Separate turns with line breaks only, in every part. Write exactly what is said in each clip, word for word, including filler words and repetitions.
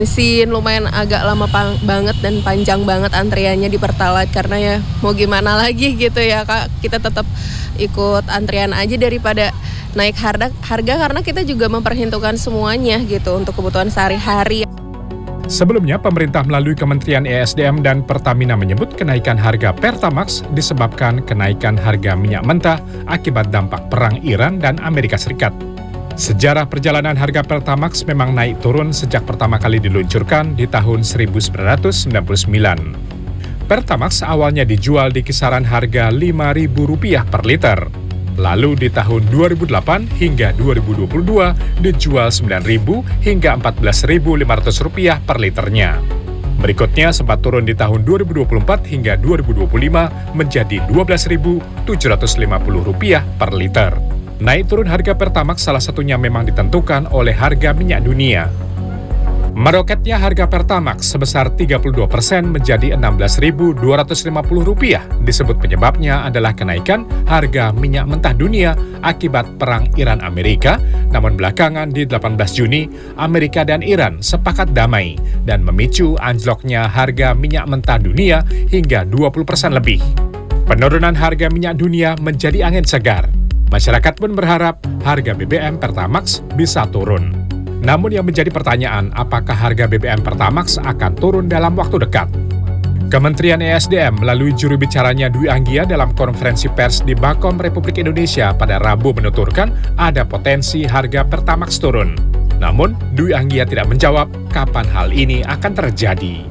Mesin lumayan agak lama pang- banget dan panjang banget antriannya di Pertalite karena ya mau gimana lagi gitu ya Kak, kita tetap ikut antrian aja daripada naik harga harga karena kita juga memperhitungkan semuanya gitu untuk kebutuhan sehari-hari.
Sebelumnya, pemerintah melalui Kementerian E S D M dan Pertamina menyebut kenaikan harga Pertamax disebabkan kenaikan harga minyak mentah akibat dampak perang Iran dan Amerika Serikat. Sejarah perjalanan harga Pertamax memang naik turun sejak pertama kali diluncurkan di tahun seribu sembilan ratus sembilan puluh sembilan. Pertamax awalnya dijual di kisaran harga lima ribu rupiah per liter. Lalu di tahun dua ribu delapan hingga dua ribu dua puluh dua dijual sembilan ribu hingga empat belas ribu lima ratus rupiah per liternya. Berikutnya sempat turun di tahun dua ribu dua puluh empat hingga dua ribu dua puluh lima menjadi dua belas ribu tujuh ratus lima puluh rupiah per liter. Naik turun harga Pertamax salah satunya memang ditentukan oleh harga minyak dunia. Meroketnya harga Pertamax sebesar tiga puluh dua persen menjadi enam belas ribu dua ratus lima puluh rupiah. Disebut penyebabnya adalah kenaikan harga minyak mentah dunia akibat perang Iran-Amerika. Namun belakangan di delapan belas Juni, Amerika dan Iran sepakat damai dan memicu anjloknya harga minyak mentah dunia hingga dua puluh persen lebih. Penurunan harga minyak dunia menjadi angin segar. Masyarakat pun berharap harga B B M Pertamax bisa turun. Namun yang menjadi pertanyaan, apakah harga B B M Pertamax akan turun dalam waktu dekat? Kementerian E S D M melalui juru bicaranya Dwi Anggia dalam konferensi pers di Bakom Republik Indonesia pada Rabu menuturkan ada potensi harga Pertamax turun. Namun, Dwi Anggia tidak menjawab kapan hal ini akan terjadi.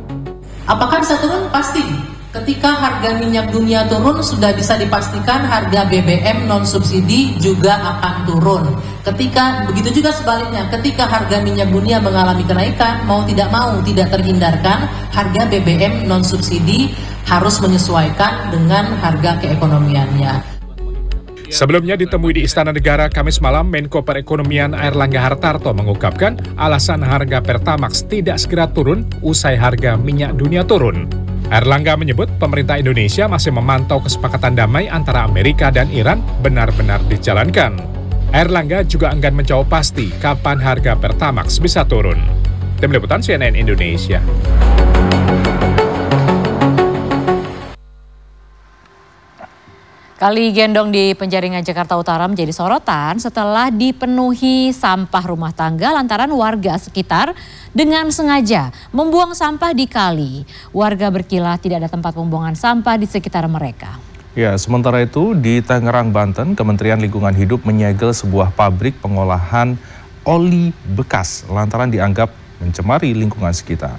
Apakah bisa turun? Pasti. Ketika harga minyak dunia turun, sudah bisa dipastikan harga B B M non-subsidi juga akan turun. Ketika begitu juga sebaliknya, ketika harga minyak dunia mengalami kenaikan, mau tidak mau tidak terhindarkan, harga B B M non-subsidi harus menyesuaikan dengan harga keekonomiannya.
Sebelumnya ditemui di Istana Negara Kamis malam, Menko Perekonomian Airlangga Hartarto mengungkapkan alasan harga Pertamax tidak segera turun usai harga minyak dunia turun. Airlangga menyebut pemerintah Indonesia masih memantau kesepakatan damai antara Amerika dan Iran benar-benar dijalankan. Airlangga juga enggan menjawab pasti kapan harga Pertamax bisa turun. Tim Liputan C N N Indonesia.
Kali gendong di Penjaringan Jakarta Utara menjadi sorotan setelah dipenuhi sampah rumah tangga lantaran warga sekitar dengan sengaja membuang sampah di kali. Warga berkilah tidak ada tempat pembuangan sampah di sekitar mereka.
Ya, sementara itu di Tangerang, Banten, Kementerian Lingkungan Hidup menyegel sebuah pabrik pengolahan oli bekas lantaran dianggap mencemari lingkungan sekitar.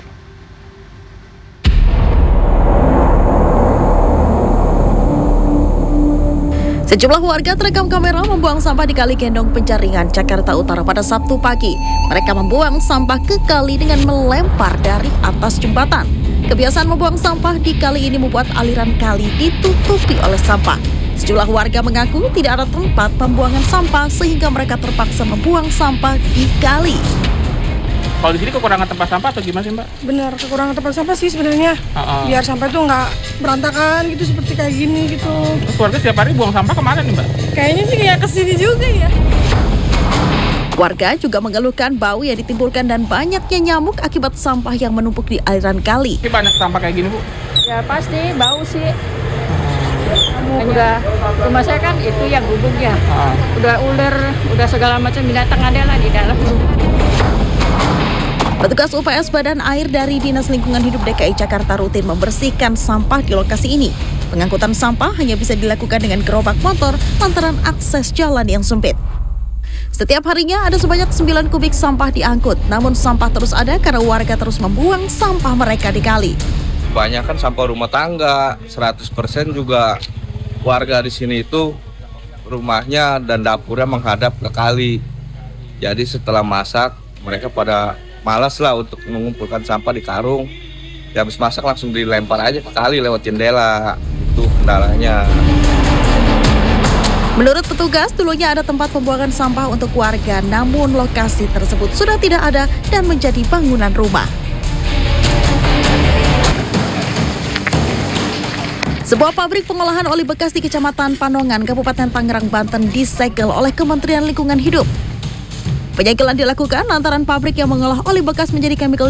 Sejumlah warga terekam kamera membuang sampah di Kali Gendong Penjaringan, Jakarta Utara pada Sabtu pagi. Mereka membuang sampah ke kali dengan melempar dari atas jembatan. Kebiasaan membuang sampah di kali ini membuat aliran kali ditutupi oleh sampah. Sejumlah warga mengaku tidak ada tempat pembuangan sampah sehingga mereka terpaksa membuang sampah di kali.
Kalau di sini kekurangan tempat sampah atau gimana sih, Mbak?
Benar, kekurangan tempat sampah sih sebenarnya.
Uh-uh.
Biar sampah itu nggak berantakan gitu seperti kayak gini gitu.
Terus keluarga setiap hari buang sampah kemana nih, Mbak?
Kayaknya sih kayak kesini juga ya.
Warga juga mengeluhkan bau yang ditimbulkan dan banyaknya nyamuk akibat sampah yang menumpuk di aliran kali.
Ini banyak sampah kayak gini, Bu?
Ya pasti bau sih. Nyamuk udah, rumah saya kan itu yang gubuk ya. Uh. Udah ular, udah segala macam binatang ada lah di dalam.
Petugas U P S Badan Air dari Dinas Lingkungan Hidup D K I Jakarta rutin membersihkan sampah di lokasi ini. Pengangkutan sampah hanya bisa dilakukan dengan gerobak motor lantaran akses jalan yang sempit. Setiap harinya ada sebanyak sembilan kubik sampah diangkut, namun sampah terus ada karena warga terus membuang sampah mereka di kali.
Kebanyakan sampah rumah tangga, seratus persen juga warga di sini itu rumahnya dan dapurnya menghadap ke kali. Jadi setelah masak, mereka pada malas lah untuk mengumpulkan sampah di karung. Ya, habis masak langsung dilempar aja ke kali lewat jendela. Itu kendalanya.
Menurut petugas, dulunya ada tempat pembuangan sampah untuk warga, namun lokasi tersebut sudah tidak ada dan menjadi bangunan rumah. Sebuah pabrik pengolahan oli bekas di Kecamatan Panongan, Kabupaten Tangerang, Banten disegel oleh Kementerian Lingkungan Hidup. Penyegelan dilakukan lantaran pabrik yang mengolah oli bekas menjadi chemical